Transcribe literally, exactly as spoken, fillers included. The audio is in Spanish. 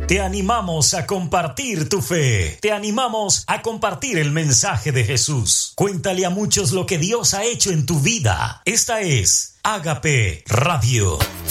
Te animamos a compartir tu fe. Te animamos a compartir el mensaje de Jesús. Cuéntale a muchos lo que Dios ha hecho en tu vida. Esta es Ágape Radio.